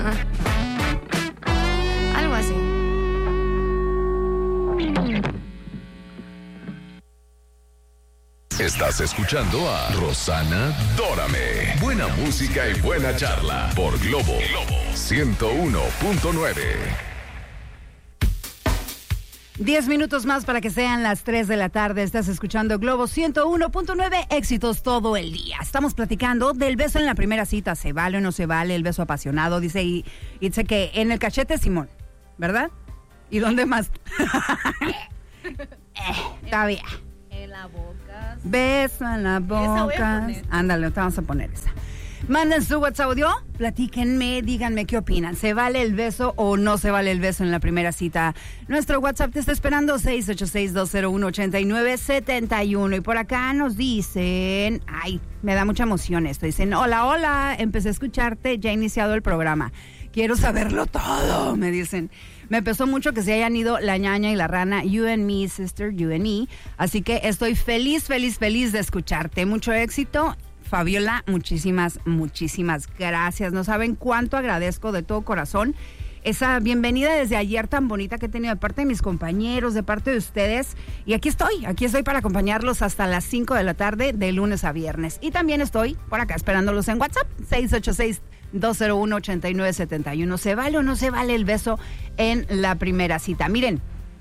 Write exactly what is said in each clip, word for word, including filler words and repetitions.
Algo así. Estás escuchando a Rosana Dórame. Buena música y buena charla por Globo ciento uno punto nueve. Diez minutos más para que sean las tres de la tarde. Estás escuchando Globo ciento uno punto nueve, éxitos todo el día. Estamos platicando del beso en la primera cita. ¿Se vale o no se vale el beso apasionado? Dice y, y dice que en el cachete, Simón, ¿verdad? ¿Y dónde más? eh, está bien. En la boca. Beso en la boca. Ándale, te vamos a poner esa. Manden su WhatsApp audio, platíquenme, díganme qué opinan. ¿Se vale el beso o no se vale el beso en la primera cita? Nuestro WhatsApp te está esperando, seis ocho seis, dos cero uno, ocho nueve siete uno. Y por acá nos dicen, ay, me da mucha emoción esto. Dicen, hola, hola, empecé a escucharte, ya he iniciado el programa. Quiero saberlo todo, me dicen. Me pesó mucho que se hayan ido la ñaña y la rana, you and me, sister, you and me. Así que estoy feliz, feliz, feliz de escucharte. Mucho éxito. Fabiola, muchísimas, muchísimas gracias. No saben cuánto agradezco de todo corazón esa bienvenida desde ayer tan bonita que he tenido de parte de mis compañeros, de parte de ustedes. Y aquí estoy, aquí estoy para acompañarlos hasta las cinco de la tarde, de lunes a viernes. Y también estoy por acá esperándolos en WhatsApp, seis ocho seis, dos cero uno, ocho nueve siete uno. ¿Se vale o no se vale el beso en la primera cita? Miren,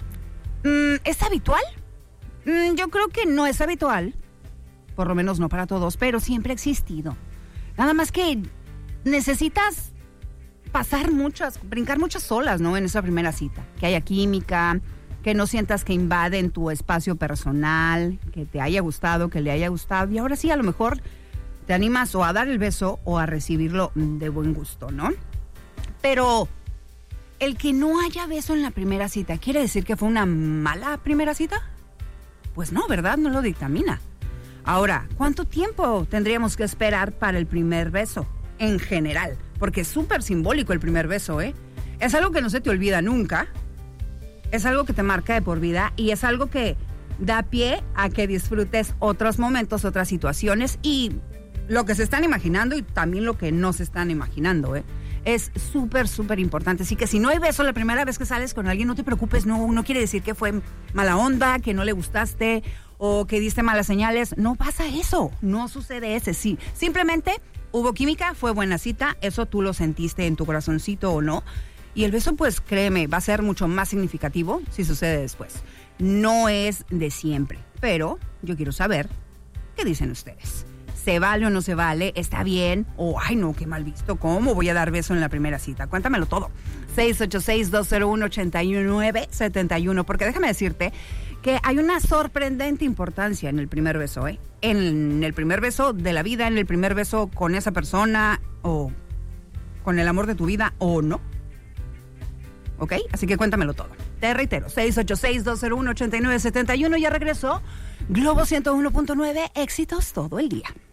¿es habitual? Yo creo que no es habitual. Por lo menos no para todos, pero siempre ha existido. Nada más que necesitas pasar muchas, brincar muchas olas, ¿no? En esa primera cita. Que haya química, que no sientas que invaden tu espacio personal, que te haya gustado, que le haya gustado. Y ahora sí, a lo mejor te animas o a dar el beso o a recibirlo de buen gusto, ¿no? Pero el que no haya beso en la primera cita, ¿quiere decir que fue una mala primera cita? Pues no, ¿verdad? No lo dictamina. Ahora, ¿cuánto tiempo tendríamos que esperar para el primer beso? En general, porque es súper simbólico el primer beso, ¿eh? Es algo que no se te olvida nunca, es algo que te marca de por vida y es algo que da pie a que disfrutes otros momentos, otras situaciones y lo que se están imaginando y también lo que no se están imaginando, ¿eh? Es súper, súper importante. Así que si no hay beso la primera vez que sales con alguien, no te preocupes, no, no quiere decir que fue mala onda, que no le gustaste o que diste malas señales. No pasa eso, no sucede ese, sí. Simplemente hubo química, fue buena cita, eso tú lo sentiste en tu corazoncito o no. Y el beso, pues créeme, va a ser mucho más significativo si sucede después. No es de siempre, pero yo quiero saber qué dicen ustedes. ¿Se vale o no se vale? ¿Está bien? O, ay no, qué mal visto, ¿cómo voy a dar beso en la primera cita? Cuéntamelo todo. seis ocho seis, dos cero uno, ocho nueve siete uno, porque déjame decirte que hay una sorprendente importancia en el primer beso, ¿eh? En el primer beso de la vida, en el primer beso con esa persona o con el amor de tu vida o no. ¿Ok? Así que cuéntamelo todo. Te reitero, seis ocho seis, dos cero uno, ocho nueve siete uno. Ya regresó Globo ciento uno punto nueve, éxitos todo el día.